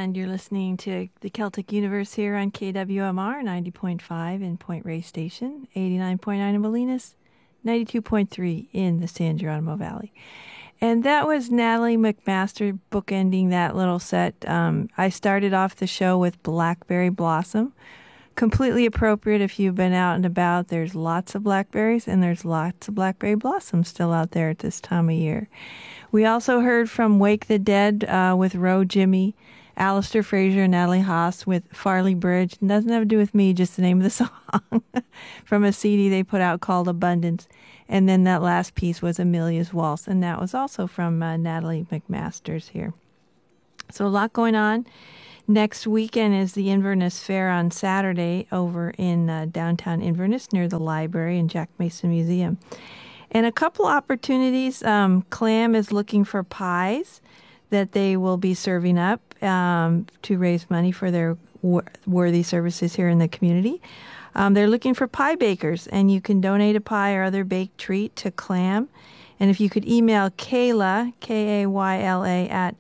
and you're listening to the Celtic Universe here on KWMR 90.5 in Point Reyes Station, 89.9 in Molinas, 92.3 in the San Geronimo Valley. And that was Natalie McMaster bookending that little set. I started off the show with Blackberry Blossom. Completely appropriate if you've been out and about. There's lots of blackberries and there's lots of blackberry blossoms still out there at this time of year. We also heard from Wake the Dead with Roe Jimmy, Alistair Fraser, and Natalie Haas with Farley Bridge. It doesn't have to do with me, just the name of the song from a CD they put out called Abundance. And then that last piece was Amelia's Waltz, and that was also from Natalie McMasters here. So a lot going on. Next weekend is the Inverness Fair on Saturday over in downtown Inverness near the library and Jack Mason Museum. And a couple opportunities. Clam is looking for pies that they will be serving up to raise money for their worthy services here in the community. They're looking for pie bakers, and you can donate a pie or other baked treat to Clam. And if you could email Kayla, Kayla, at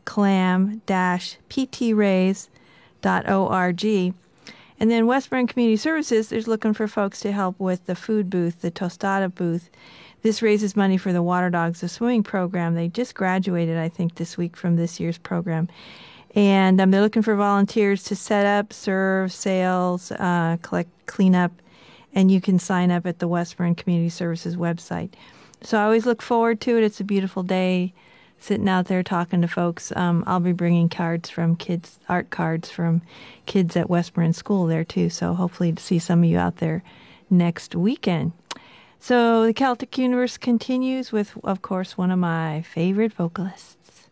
clam-ptraise.org. And then Westburn Community Services is looking for folks to help with the food booth, the tostada booth. This raises money for the Water Dogs, the swimming program. They just graduated, I think, this week from this year's program. And they're looking for volunteers to set up, serve, sales, collect, clean up, and you can sign up at the Westburn Community Services website. So I always look forward to it. It's a beautiful day, sitting out there talking to folks. I'll be bringing cards from kids, art cards from kids at Westburn School there too. So hopefully to see some of you out there next weekend. So the Celtic Universe continues with, of course, one of my favorite vocalists.